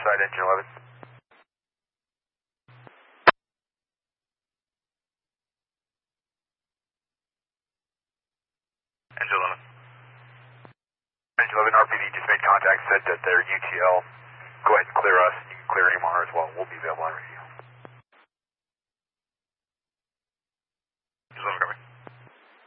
side, engine 11. Engine 11. Engine 11, RPD just made contact, said that their UTL. Go ahead and clear us. You can clear AMR as well. We'll be available on radio.